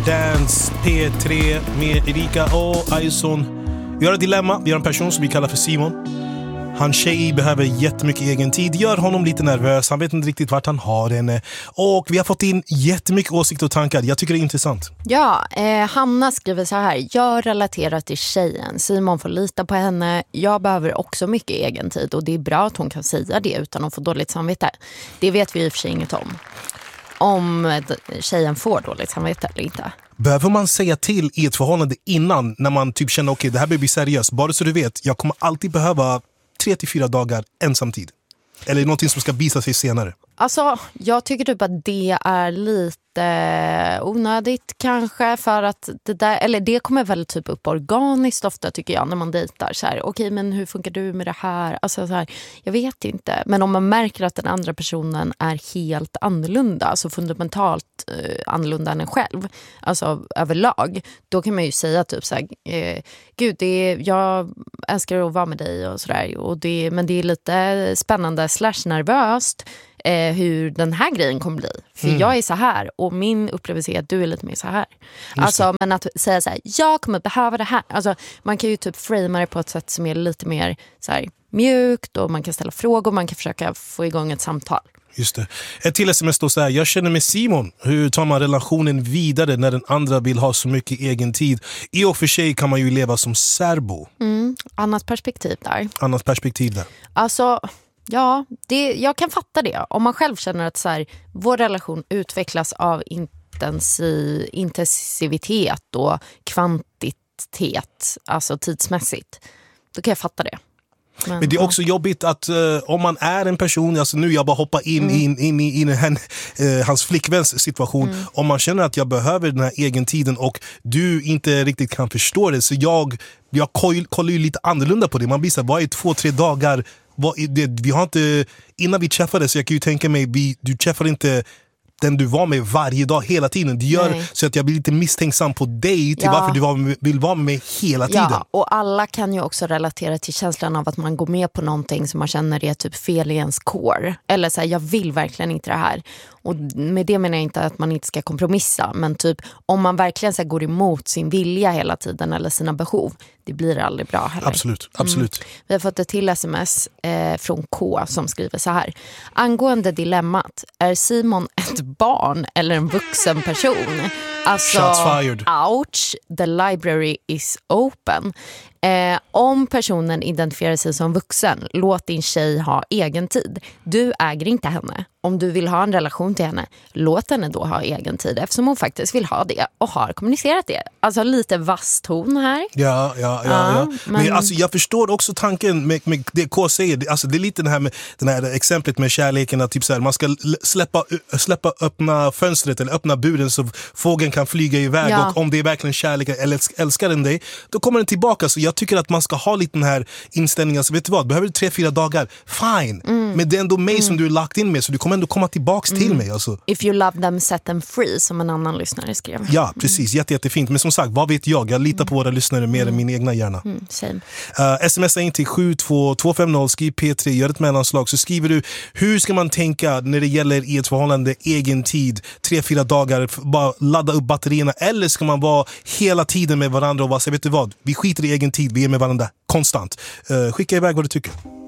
Dance P3 med Erika och Aison. Vi har ett dilemma, vi har en person som vi kallar för Simon. Hans tjej behöver jättemycket egen tid, gör honom lite nervös, han vet inte riktigt vart han har henne. Och vi har fått in jättemycket åsikter och tankar, jag tycker det är intressant. Ja, Hanna skriver så här: jag relaterar till tjejen, Simon får lita på henne. Jag behöver också mycket egen tid och det är bra att hon kan säga det utan att få dåligt samvete. Det vet vi i och för sig inget om tjejen får dåligt samvete eller inte. Behöver man säga till i ett förhållande innan, när man typ känner okej, det här blir seriöst, bara så du vet, jag kommer alltid behöva 3-4 dagar ensamtid. Eller någonting som ska visa sig senare. Alltså, jag tycker typ att det är lite onödigt kanske, för att det där, eller det kommer väl typ upp organiskt ofta tycker jag när man dejtar så här, okej, men hur funkar du med det här? Alltså så här, jag vet inte, men om man märker att den andra personen är helt annorlunda, alltså fundamentalt annorlunda än en själv, alltså överlag, då kan man ju säga typ så här, gud, jag älskar att vara med dig och sådär, och men det är lite spännande / nervöst hur den här grejen kommer bli. För jag är så här och min upplevelse är att du är lite mer så här. Alltså, men att säga så här, jag kommer behöva det här. Alltså, man kan ju typ framea det på ett sätt som är lite mer så här mjukt, och man kan ställa frågor, man kan försöka få igång ett samtal. Just det. Ett till sms då så här: jag känner med Simon. Hur tar man relationen vidare när den andra vill ha så mycket egen tid? I och för sig kan man ju leva som särbo. Annat perspektiv där. Alltså, ja, jag kan fatta det. Om man själv känner att så här, vår relation utvecklas av intensivitet och kvantitet, alltså tidsmässigt, då kan jag fatta det. Men det är också jobbigt att om man är en person, alltså nu jag bara hoppar in i hans flickväns situation, om man känner att jag behöver den här egen tiden och du inte riktigt kan förstå det, så jag kollar ju lite annorlunda på det. Man blir så här, vad är 2-3 dagar? Vi har inte, innan vi träffades, så jag kan ju tänka mig, du träffar inte den du var med varje dag hela tiden. Det gör så att jag blir lite misstänksam på dig till varför du vill vara med hela tiden. Ja, och alla kan ju också relatera till känslan av att man går med på någonting som man känner är typ fel i ens core. Eller så här, jag vill verkligen inte det här. Och med det menar jag inte att man inte ska kompromissa, men typ om man verkligen så här, går emot sin vilja hela tiden eller sina behov, det blir aldrig bra heller. Absolut. Vi har fått ett till sms från K som skriver så här: angående dilemmat, är Simon ett barn eller en vuxen person? Alltså, shots fired. Ouch, the library is open. Om personen identifierar sig som vuxen, låt din tjej ha egen tid. Du äger inte henne. Om du vill ha en relation till henne, låt henne då ha egen tid, eftersom hon faktiskt vill ha det och har kommunicerat det. Alltså lite vass ton här. Ja. Men alltså, jag förstår också tanken med det K säger. Alltså, det är lite den här exemplet med kärleken, att typ så här, man ska släppa öppna fönstret eller öppna buren så fågeln kan flyga iväg, och om det är verkligen kärlek eller älskar den dig, då kommer den tillbaka. Så jag tycker att man ska ha lite den här inställningen, alltså, vet du vad, behöver du 3-4 dagar, fine, men det är ändå mig som du är lagt in med, så du kommer ändå komma tillbaks till mig, alltså. If you love them, set them free, som en annan lyssnare skrev. Ja, precis, jättefint. Men som sagt, vad vet jag litar på våra lyssnare mer än min egna hjärna. Same. Smsa in till 72250, skriv P3, gör ett mellanslag, så skriver du, hur ska man tänka när det gäller i ett förhållande egen tid, 3-4 dagar, bara ladda upp batterierna, eller ska man vara hela tiden med varandra och vara så, vet du vad, vi skiter i egen tid, vi är med varandra konstant. Skicka iväg vad du tycker.